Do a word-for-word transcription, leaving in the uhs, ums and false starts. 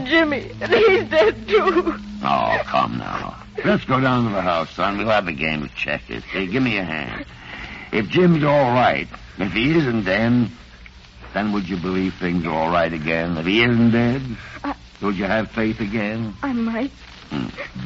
Jimmy, and he's dead, too. Oh, come now. Let's go down to the house, son. We'll have a game of checkers. Hey, give me a hand. If Jim's all right, if he isn't dead, then would you believe things are all right again? If he isn't dead, I... would you have faith again? I might. Hmm.